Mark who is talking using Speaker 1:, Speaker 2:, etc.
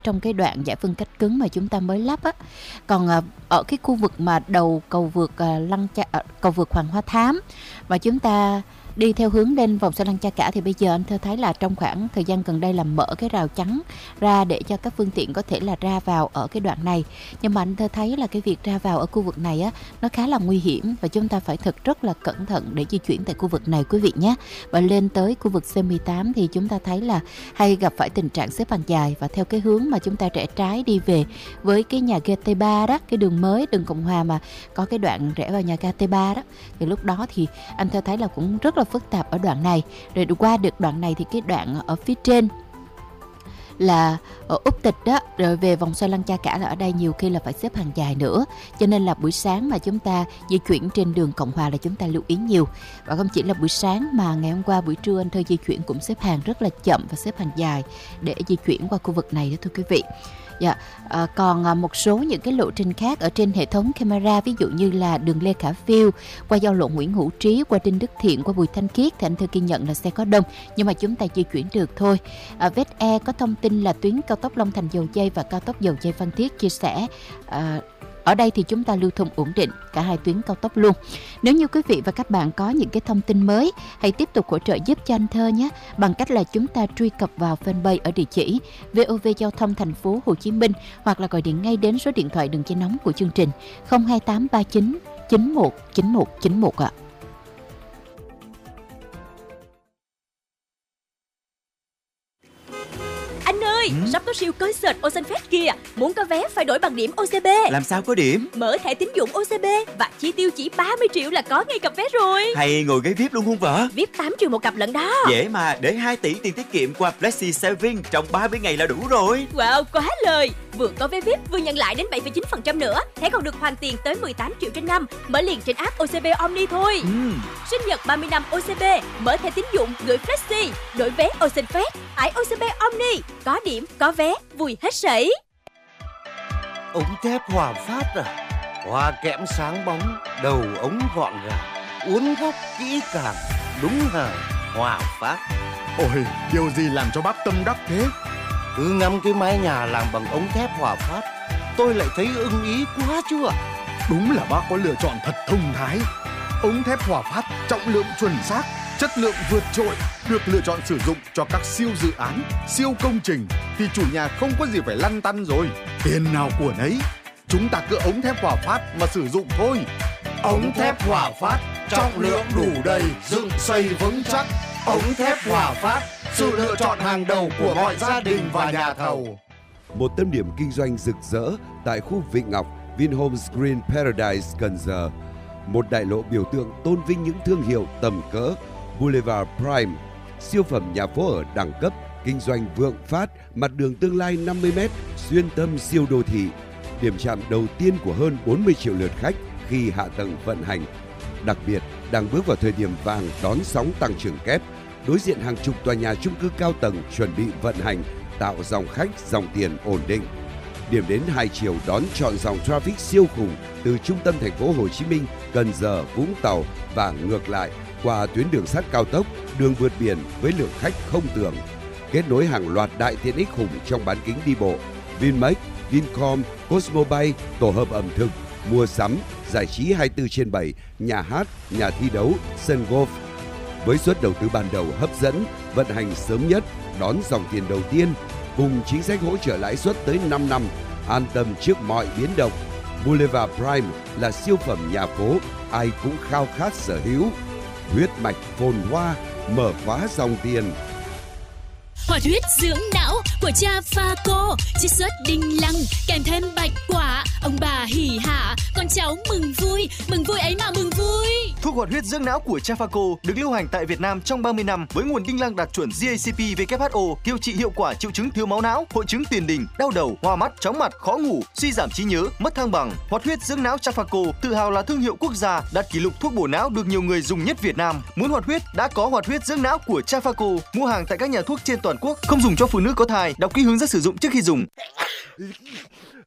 Speaker 1: trong cái đoạn giải phân cách cứng mà chúng ta mới lắp á. Còn ở cái khu vực mà đầu cầu vượt cầu vượt Hoàng Hoa Thám và chúng ta đi theo hướng lên vòng xoay Lăng Cha Cả, thì bây giờ anh Thơ thấy là trong khoảng thời gian gần đây là mở cái rào chắn ra để cho các phương tiện có thể là ra vào ở cái đoạn này. Nhưng mà anh Thơ thấy là cái việc ra vào ở khu vực này á, nó khá là nguy hiểm và chúng ta phải thật rất là cẩn thận để di chuyển tại khu vực này quý vị nhé. Và lên tới khu vực C18 thì chúng ta thấy là hay gặp phải tình trạng xếp hàng dài, và theo cái hướng mà chúng ta rẽ trái đi về với cái nhà ga T3 đó, cái đường mới, đường Cộng Hòa mà có cái đoạn rẽ vào nhà ga T3 đó, thì lúc đó thì anh Thơ thấy là cũng rất là phức tạp ở đoạn này. Rồi qua được đoạn này thì cái đoạn ở phía trên là ở Úc Tịch đó, rồi về vòng xoay Lăng Cha Cả là ở đây nhiều khi là phải xếp hàng dài nữa. Cho nên là buổi sáng mà chúng ta di chuyển trên đường Cộng Hòa là chúng ta lưu ý nhiều. Và không chỉ là buổi sáng mà ngày hôm qua buổi trưa anh Thơ di chuyển cũng xếp hàng rất là chậm và xếp hàng dài để di chuyển qua khu vực này đó thưa quý vị. Dạ. Còn một số những cái lộ trình khác ở trên hệ thống camera, ví dụ như là đường Lê Khả Phiêu qua giao lộ Nguyễn Hữu Trí, qua Đinh Đức Thiện, qua Bùi Thanh Khiết thì anh Thơ ghi nhận là xe có đông, nhưng mà chúng ta di chuyển được thôi. Vết E có thông tin là tuyến cao tốc Long Thành Dầu Giây và cao tốc Dầu Giây Phan Thiết chia sẻ ở đây thì chúng ta lưu thông ổn định cả hai tuyến cao tốc luôn. Nếu như quý vị và các bạn có những cái thông tin mới, hãy tiếp tục hỗ trợ giúp cho anh Thơ nhé, bằng cách là chúng ta truy cập vào fanpage ở địa chỉ VOV Giao thông Thành phố Hồ Chí Minh, hoặc là gọi điện ngay đến số điện thoại đường dây nóng của chương trình 02839 919191 ạ.
Speaker 2: Anh ơi, sắp có siêu concert Ocean Fest kìa. Muốn có vé phải đổi bằng điểm OCB.
Speaker 3: Làm sao có điểm?
Speaker 2: Mở thẻ tín dụng OCB và chi tiêu chỉ 30 triệu là có ngay cặp vé rồi.
Speaker 3: Hay ngồi ghế VIP luôn không vợ?
Speaker 2: VIP 8 triệu một cặp lận đó.
Speaker 3: Dễ mà, để 2 tỷ tiền tiết kiệm qua Flexi Saving trong 30 ngày là đủ rồi.
Speaker 2: Wow, quá lời. Vừa có vé VIP vừa nhận lại đến 7,9% nữa. Thẻ còn được hoàn tiền tới 18 triệu trên năm. Mở liền trên app OCB Omni thôi. Sinh nhật 30 năm OCB, mở thẻ tín dụng gửi Flexi, đổi vé Ocean Fest, tải OCB Omni. Có điểm, có vé, vui hết sảy.
Speaker 4: Ống thép Hòa Phát à? Hoa kẽm sáng bóng, đầu ống gọn gàng, uốn góc kỹ càng, đúng hàng Hòa Phát.
Speaker 5: Ôi, điều gì làm cho bác tâm đắc thế?
Speaker 4: Cứ ngắm cái mái nhà làm bằng ống thép Hòa Phát, tôi lại thấy ưng ý quá chứ ạ.
Speaker 5: Đúng là bác có lựa chọn thật thông thái. Ống thép Hòa Phát trọng lượng chuẩn xác, chất lượng vượt trội, được lựa chọn sử dụng cho các siêu dự án, siêu công trình thì chủ nhà không có gì phải lăn tăn rồi. Tiền nào của nấy, chúng ta cứ ống thép Hòa Phát mà sử dụng thôi.
Speaker 4: Ống thép Hòa Phát, trọng lượng đủ đầy, dựng xây vững chắc. Ống thép Hòa Phát, sự lựa chọn hàng đầu của mọi gia đình và nhà thầu.
Speaker 6: Một tâm điểm kinh doanh rực rỡ tại khu Vịnh Ngọc, Vinhomes Green Paradise Cần Giờ. Một đại lộ biểu tượng tôn vinh những thương hiệu tầm cỡ. Boulevard Prime, siêu phẩm nhà phố ở đẳng cấp, kinh doanh vượng phát, mặt đường tương lai 50m, xuyên tâm siêu đô thị. Điểm chạm đầu tiên của hơn 40 triệu lượt khách khi hạ tầng vận hành. Đặc biệt, đang bước vào thời điểm vàng đón sóng tăng trưởng kép, đối diện hàng chục tòa nhà chung cư cao tầng chuẩn bị vận hành, tạo dòng khách, dòng tiền ổn định. Điểm đến hai chiều đón trọn dòng traffic siêu khủng từ trung tâm thành phố Hồ Chí Minh, Cần Giờ, Vũng Tàu và ngược lại qua tuyến đường sắt cao tốc, đường vượt biển với lượng khách không tưởng. Kết nối hàng loạt đại tiện ích khủng trong bán kính đi bộ, Vinmec, Vincom, Cosmobay, tổ hợp ẩm thực, mua sắm, giải trí 24/7, nhà hát, nhà thi đấu, sân golf. Với suất đầu tư ban đầu hấp dẫn, vận hành sớm nhất, đón dòng tiền đầu tiên, cùng chính sách hỗ trợ lãi suất tới 5 năm, an tâm trước mọi biến động. Boulevard Prime là siêu phẩm nhà phố, ai cũng khao khát sở hữu. Huyết mạch phồn hoa, mở khóa dòng tiền.
Speaker 7: Hoạt huyết dưỡng não của cha Phaco, chiết xuất đinh lăng kèm thêm bạch quả, ông bà hỉ hả, con cháu mừng vui ấy mà mừng vui.
Speaker 8: Thuốc hoạt huyết dưỡng não của cha Phaco được lưu hành tại Việt Nam trong 30 năm với nguồn đinh lăng đạt chuẩn GACP/WHO, điều trị hiệu quả triệu chứng thiếu máu não, hội chứng tiền đình, đau đầu, hoa mắt, chóng mặt, khó ngủ, suy giảm trí nhớ, mất thăng bằng. Hoạt huyết dưỡng não cha Phaco tự hào là thương hiệu quốc gia, đạt kỷ lục thuốc bổ não được nhiều người dùng nhất Việt Nam. Muốn hoạt huyết đã có hoạt huyết dưỡng não của cha Phaco. Mua hàng tại các nhà thuốc trên toàn quốc. Không dùng cho phụ nữ có thai. Đọc kỹ hướng dẫn sử dụng trước khi dùng.